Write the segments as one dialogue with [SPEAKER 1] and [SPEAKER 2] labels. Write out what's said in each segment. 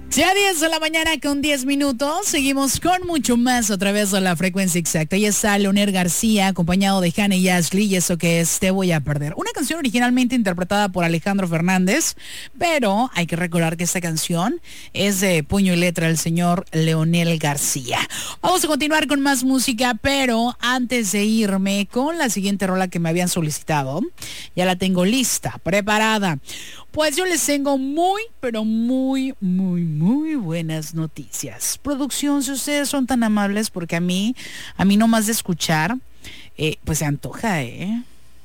[SPEAKER 1] Ya 10 de la mañana con 10 minutos. Seguimos con mucho más a través de la frecuencia exacta. Ahí está Leonel García, acompañado de Hannah y Ashley, y eso que es Te Voy a Perder. Una canción originalmente interpretada por Alejandro Fernández, pero hay que recordar que esta canción es de puño y letra del señor Leonel García. Vamos a continuar con más música, pero antes de irme con la siguiente rola que me habían solicitado, ya la tengo lista, preparada. Pues yo les tengo muy, pero muy buenas noticias. Producción, si ustedes son tan amables, porque a mí nomás de escuchar, pues se antoja, ¿eh?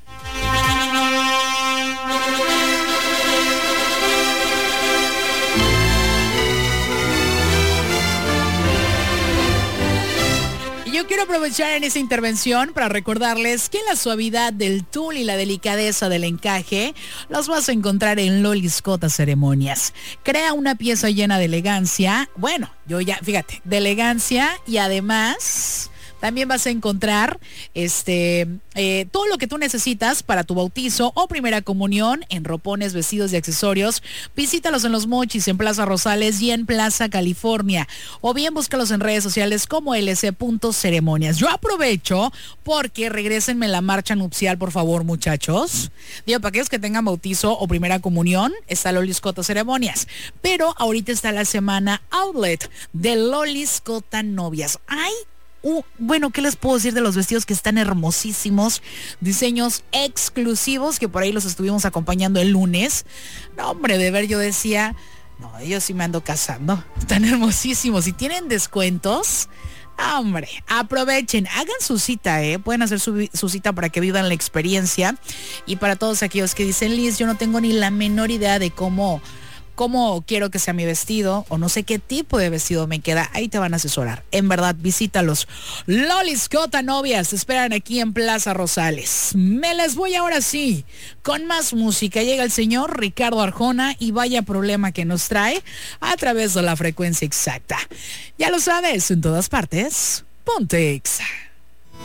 [SPEAKER 1] Yo quiero aprovechar en esta intervención para recordarles que la suavidad del tul y la delicadeza del encaje los vas a encontrar en Lolis Cota Ceremonias. Crea una pieza llena de elegancia, bueno, fíjate, de elegancia, y además también vas a encontrar todo lo que tú necesitas para tu bautizo o primera comunión en ropones, vestidos y accesorios. Visítalos en Los Mochis, en Plaza Rosales y en Plaza California. O bien búscalos en redes sociales como lc.ceremonias. Yo aprovecho porque regrésenme la marcha nupcial, por favor, muchachos. Digo, para aquellos que tengan bautizo o primera comunión, está Lolis Cota Ceremonias. Pero ahorita está la semana outlet de Lolis Cota Novias. ¡Ay! Bueno, ¿qué les puedo decir de los vestidos que están hermosísimos? Diseños exclusivos que por ahí los estuvimos acompañando el lunes. No, hombre, de ver yo decía, no, yo sí me ando casando. Están hermosísimos y tienen descuentos. Hombre, aprovechen, hagan su cita, pueden hacer su cita para que vivan la experiencia. Y para todos aquellos que dicen, Liz, yo no tengo ni la menor idea de cómo quiero que sea mi vestido, o no sé qué tipo de vestido me queda, ahí te van a asesorar. En verdad, visítalos. Lolis Cota Novias te esperan aquí en Plaza Rosales. Me les voy ahora sí con más música. Llega el señor Ricardo Arjona y vaya problema que nos trae a través de la frecuencia exacta. Ya lo sabes, en todas partes, ponte Exa.